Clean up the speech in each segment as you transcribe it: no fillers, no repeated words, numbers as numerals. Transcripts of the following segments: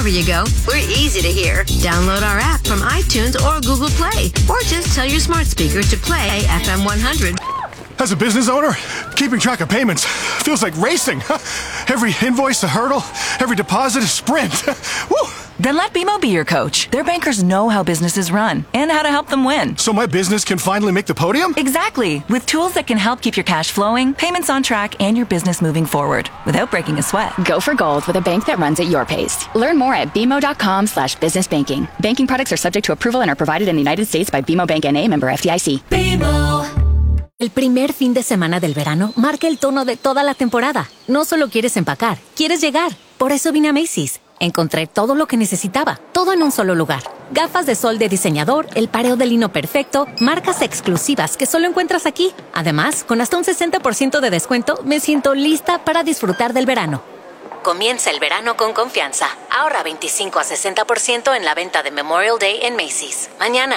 wherever you go, we're easy to hear. Download our app from iTunes or Google Play, or just tell your smart speaker to play FM 100. As a business owner, keeping track of payments feels like racing. Every invoice a hurdle, every deposit a sprint. Woo! Then let BMO be your coach. Their bankers know how businesses run and how to help them win. So my business can finally make the podium? Exactly. With tools that can help keep your cash flowing, payments on track, and your business moving forward without breaking a sweat. Go for gold with a bank that runs at your pace. Learn more at bmo.com/business banking. Banking products are subject to approval and are provided in the United States by BMO Bank N.A., member FDIC. BMO. El primer fin de semana del verano marca el tono de toda la temporada. No solo quieres empacar, quieres llegar. Por eso vine a Macy's. Encontré todo lo que necesitaba, todo en un solo lugar. Gafas de sol de diseñador, el pareo de lino perfecto, marcas exclusivas que solo encuentras aquí. Además, con hasta un 60% de descuento, me siento lista para disfrutar del verano. Comienza el verano con confianza. Ahorra 25 a 60% en la venta de Memorial Day en Macy's. Mañana.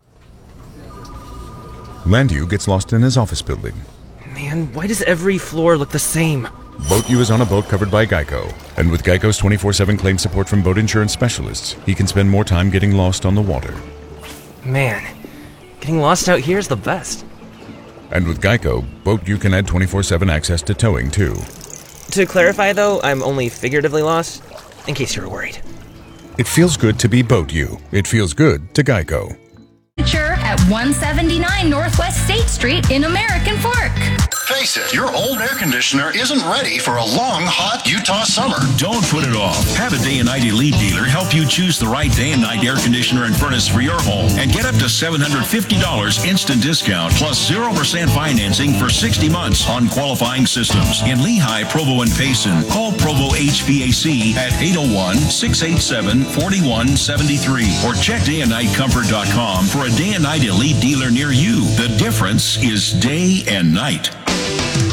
Landu gets lost in his office building. Man, why does every floor look the same? BoatU is on a boat covered by Geico, and with Geico's 24/7 claim support from boat insurance specialists, he can spend more time getting lost on the water. Man, getting lost out here is the best. And with Geico, BoatU can add 24/7 access to towing too. To clarify though, I'm only figuratively lost, in case you were worried. It feels good to be BoatU. It feels good to Geico. At 179 Northwest State Street in American Fork. Face it, your old air conditioner isn't ready for a long, hot Utah summer. Don't put it off. Have a Day and Night Elite dealer help you choose the right day and night air conditioner and furnace for your home. And get up to $750 instant discount plus 0% financing for 60 months on qualifying systems. In Lehigh, Provo, and Payson, call Provo HVAC at 801-687-4173 or check dayandnightcomfort.com for a Day and Night Elite dealer near you. The difference is day and night.